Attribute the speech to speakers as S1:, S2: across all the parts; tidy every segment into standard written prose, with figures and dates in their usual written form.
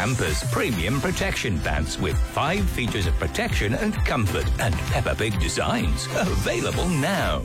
S1: Campers Premium Protection Pants with 5 features of protection and comfort and Peppa Pig designs. Available now.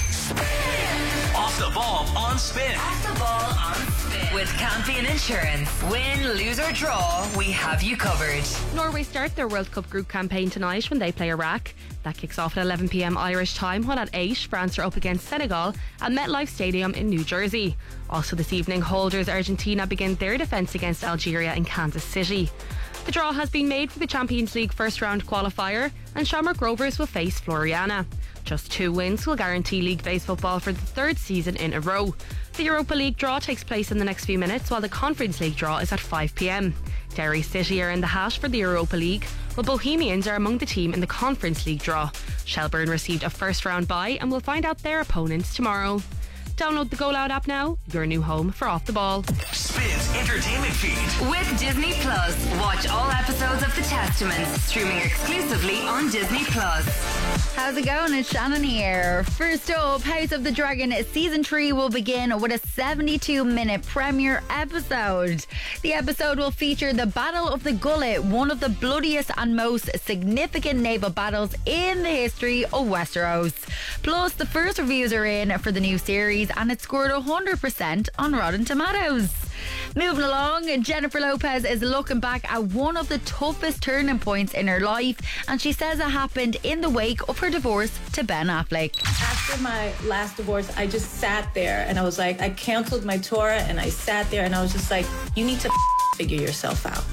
S2: Off the ball on Spin.
S3: Off the ball on Spin. With Campion Insurance. Win, lose or draw, we have you covered.
S4: Norway start their World Cup group campaign tonight when they play Iraq. That kicks off at 11 p.m. Irish time, while at 8 France are up against Senegal at MetLife Stadium in New Jersey. Also this evening, holders Argentina begin their defence against Algeria in Kansas City. The draw has been made for the Champions League first round qualifier, and Shamrock Rovers will face Floriana. Just 2 wins will guarantee league-based football for the 3rd season in a row. The Europa League draw takes place in the next few minutes, while the Conference League draw is at 5 p.m. Derry City are in the hat for the Europa League, while Bohemians are among the team in the Conference League draw. Shelbourne received a first-round bye and will find out their opponents tomorrow. Download the Go Loud app now, your new home for Off the Ball.
S2: Spin's entertainment feed.
S3: With Disney Plus, watch all episodes of The Testament, streaming exclusively on Disney Plus.
S5: How's it going? It's Shannon here. First up, House of the Dragon Season 3 will begin with a 72-minute premiere episode. The episode will feature the Battle of the Gullet, one of the bloodiest and most significant naval battles in the history of Westeros. Plus, the first reviews are in for the new series and it scored 100% on Rotten Tomatoes. Moving along, Jennifer Lopez is looking back at one of the toughest turning points in her life, and she says it happened in the wake of her divorce to Ben Affleck.
S6: After my last divorce, I just sat there and I was like, I canceled my tour and I sat there and I was just like, you need to figure yourself out.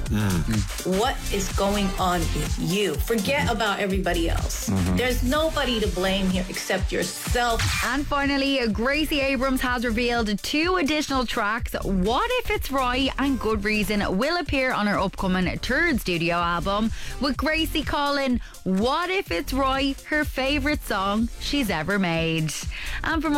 S6: What is going on with you? Forget about everybody else. There's nobody to blame here except yourself.
S5: And finally, Gracie Abrams has revealed 2 additional tracks, What If It's Right and Good Reason, will appear on her upcoming 3rd studio album, with Gracie calling What If It's Right her favourite song she's ever made. And for